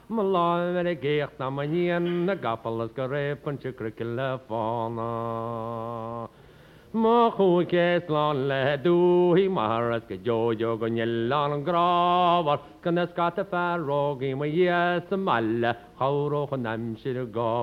Malone gecht na manien na gapelas go répan se crickle fána. Má chuúcés lá le dúhí maras go jojo go lá an gráhar gan na scata ferógaí ma dhé sa meile cháró an am siad a gá